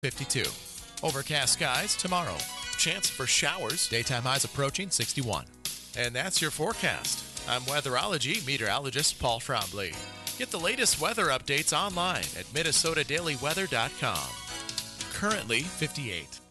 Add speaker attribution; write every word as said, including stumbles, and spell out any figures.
Speaker 1: fifty-two. Overcast skies tomorrow. Chance for showers. Daytime highs approaching sixty-one. And that's your forecast. I'm weatherology meteorologist Paul Trombley. Get the latest weather updates online at minnesota daily weather dot com. Currently fifty-eight.